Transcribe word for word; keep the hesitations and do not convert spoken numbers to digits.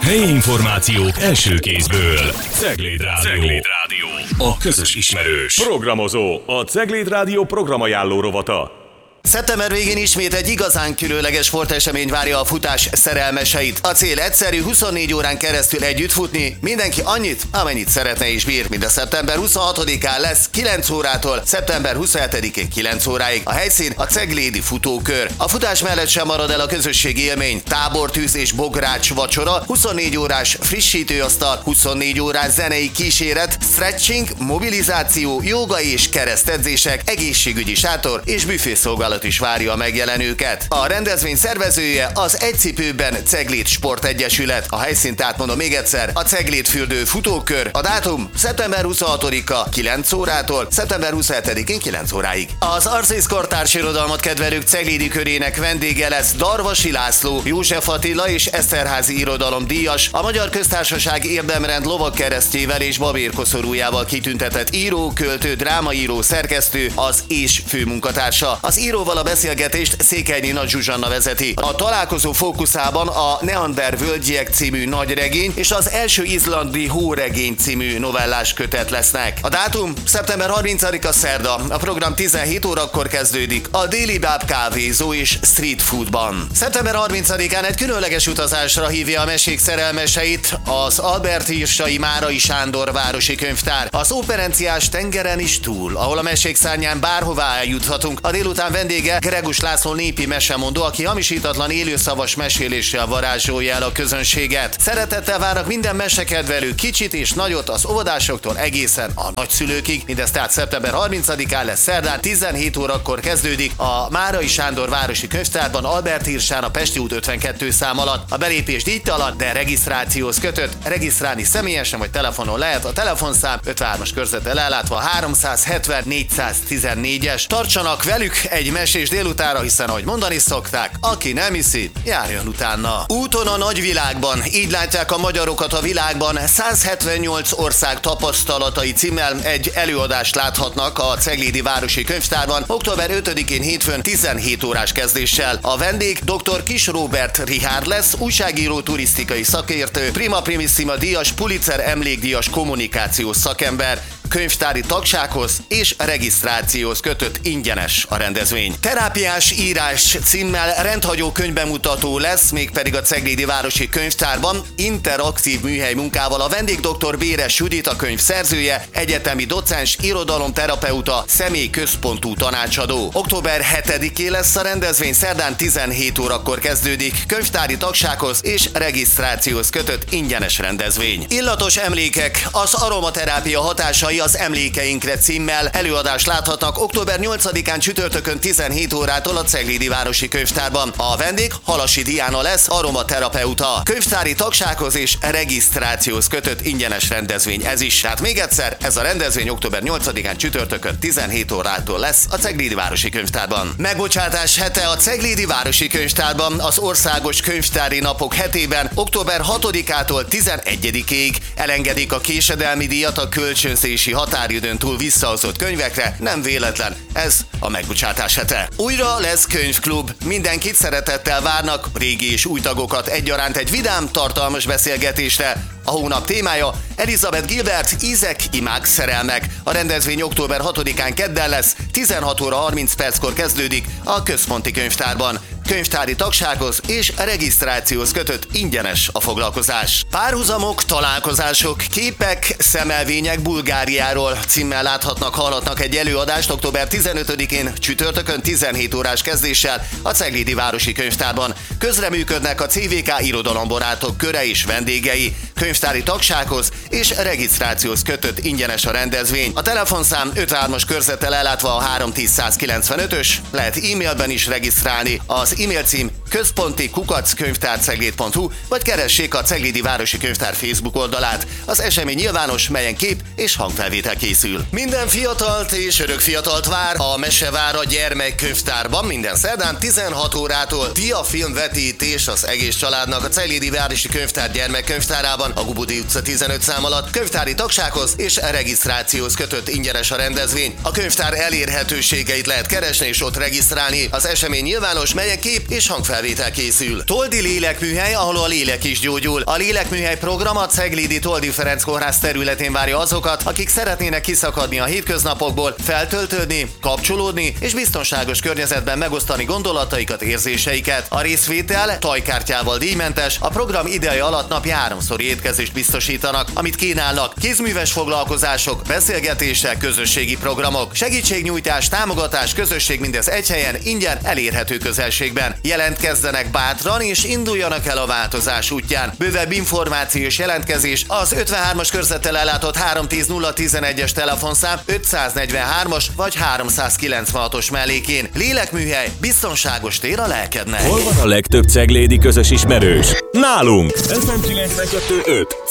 Helyi információk első kézből. Cegléd Rádió. Cegléd Rádió. A közös ismerős. Programozó. A Cegléd Rádió programajánló rovata. Szeptember végén ismét egy igazán különleges sportesemény várja a futás szerelmeseit. A cél egyszerű, huszonnégy órán keresztül együtt futni, mindenki annyit, amennyit szeretne és bír. Mind a szeptember huszonhatodikán lesz kilenc órától szeptember huszonhetedikén kilenc óráig. A helyszín a Ceglédi Futókör. A futás mellett sem marad el a közösségi élmény. Tábortűz és bogrács vacsora, huszonnégy órás frissítőasztal, huszonnégy órás zenei kíséret, stretching, mobilizáció, jóga és keresztedzések, egészségügyi sátor és büfészolgálat is várja a megjelenőket. A rendezvény szervezője az Egy Cipőben Cegléd Sportegyesület. A helyszínt átmondom még egyszer, a Cegléd-fürdő Futókör. A dátum szeptember huszonhatodika kilenc órától szeptember huszonhetedikén kilenc óráig. Az Arcész kortárs irodalmat kedvelők ceglédi körének vendége lesz Darvasi László, József Attila és Eszterházy irodalomdíjas, a Magyar Köztársaság érdemrend lovagkeresztjével és babérkoszorújával kitüntetett író, költő, drámaíró, szerkesztő, az és főmunkatársa. Az író a beszélgetést Székely Nina Zsuzsanna vezeti. A találkozó fókuszában a Neander völgyiek című nagyregény és az Első izlandi hóregény című novellás kötet lesznek. A dátum szeptember harmincadika szerda, a program tizenhét órakor kezdődik a Déli Báb kávézó és street foodban. szeptember harmincadikán egy különleges utazásra hívja a mesék szerelmeseit az Albert Hirsai Márai Sándor városi könyvtár. Az operenciás tengeren is túl, ahol a mesék szárnyán bárhová eljuthatunk. A délután vendége Gregus László népi mesemondó, aki hamisítatlan élőszavas meséléssel varázsolja el a közönséget. Szeretettel várnak minden mesekedvelő, kicsit és nagyot, az óvodásoktól egészen a nagyszülőkig. Mindez tehát szeptember harmincadikán lesz szerdán, tizenhét órakor kezdődik a Márai Sándor városi könyvtárban, Albert Hirsán, a Pesti út ötvenkettő szám alatt. A belépés díjtalan, de regisztrációhoz kötött. Regisztrálni személyesen vagy telefonon lehet. A telefonszám ötvenhármas körzettel ellátva háromszázhetven négyszáztizennégyes. Tartsanak velük egy mesés délutánra, hiszen ahogy mondani szokták, aki nem hiszi, járjon utána. Úton a nagyvilágban, így látják a magyarokat a világban, százhetvennyolc ország tapasztalatai címmel egy előadást láthatnak a Ceglédi Városi Könyvtárban október ötödikén hétfőn tizenhét órás kezdéssel. A vendég dr. Kis Róbert Richárd lesz, újságíró, turisztikai szakértő, prima primissima díjas, Pulitzer emlékdíjas kommunikációs szakember, könyvtári tagsághoz és regisztrációhoz kötött ingyenes a rendezvény. Terápiás írás címmel rendhagyó könyvbemutató lesz, mégpedig a Ceglédi Városi Könyvtárban interaktív műhely munkával. A vendég dr. Béres Judit, a könyv szerzője, egyetemi docens, irodalomterapeuta, személyközpontú tanácsadó. október hetedikén lesz a rendezvény, szerdán tizenhét órakor kezdődik, könyvtári tagsághoz és regisztrációhoz kötött ingyenes rendezvény. Illatos emlékek, az aromaterápia hatásai az emlékeinkre címmel előadást láthatnak október nyolcadikán csütörtökön tizenhét órától a Ceglédi Városi Könyvtárban. A vendég Halasi Diana lesz, aromaterapeuta. Könyvtári tagsághoz és regisztrációhoz kötött ingyenes rendezvény ez is. Tehát még egyszer, ez a rendezvény október nyolcadikán csütörtökön tizenhét órától lesz a Ceglédi Városi Könyvtárban. Megbocsátás hete a Ceglédi Városi Könyvtárban, az Országos Könyvtári Napok hetében október hatodikától tizenegyedikéig elengedik a késedelmi díjat a kölcsönzési határidőn túl visszahozott könyvekre. Nem véletlen, ez a megbocsátás hete. Újra lesz könyvklub, mindenkit szeretettel várnak, régi és új tagokat egyaránt egy vidám, tartalmas beszélgetésre. A hónap témája Elizabeth Gilbert, Ízek, imák, szerelmek. A rendezvény október hatodikán kedden lesz, tizenhat óra harminc perckor kezdődik a Központi Könyvtárban. Könyvtári tagsághoz és regisztrációhoz kötött ingyenes a foglalkozás. Párhuzamok, találkozások, képek, szemelvények Bulgáriáról címmel láthatnak, hallhatnak egy előadást október tizenötödikén csütörtökön tizenhét órás kezdéssel a Ceglédi Városi Könyvtárban. Közreműködnek a cé vé ká irodalombarátok köre és vendégei. Könyvtári tagsághoz és regisztrációhoz kötött ingyenes a rendezvény. A telefonszám ötvenhármas körzettel ellátva a háromtíz százkilencvenötös, lehet e-mailben is regisztrálni. Az e-mail cím központi kukac könyvtárcegléd pont hu, vagy keressék a Ceglédi Városi Könyvtár Facebook oldalát. Az esemény nyilvános, melyen kép és hangfelvétel készül. Minden fiatalt és örök fiatalt vár a Mesevár a gyermekkönyvtárban minden szerdán tizenhat órától. Diafilmvetítés az egész családnak a Ceglédi Városi Könyvtár gyermekkönyvtárában, a Gubudi utca tizenöt szám alatt. Könyvtári tagsághoz és regisztrációhoz kötött ingyenes a rendezvény. A könyvtár elérhetőségeit lehet keresni és ott regisztrálni. Az esemény nyilvános, melyen kép és hangfelvétel készül. Toldi Lélekműhely, ahol a lélek is gyógyul. A Lélekműhely program a ceglédi Toldi Ferenc kórház területén várja azokat, akik szeretnének kiszakadni a hétköznapokból, feltöltődni, kapcsolódni és biztonságos környezetben megosztani gondolataikat, érzéseiket. A részvétel tajkártyával díjmentes, a program ideje alatt napi háromszor étkezést biztosítanak, amit kínálnak: kézműves foglalkozások, beszélgetések, közösségi programok, segítségnyújtás, támogatás, közösség, mindez egy helyen, ingyen, elérhető közelségben. Jelentkezzenek bátran és induljanak el a változás útján. Bővebb információ és jelentkezés az ötvenhármas körzettel ellátott három tíz nulla tizenegyes telefonszám ötszáznegyvenhármas vagy háromszázkilencvenhatos mellékén. Lélekműhely, biztonságos tér a lelkednek. Hol van a legtöbb ceglédi közös ismerős? Nálunk! ef em kilencvenkettő öt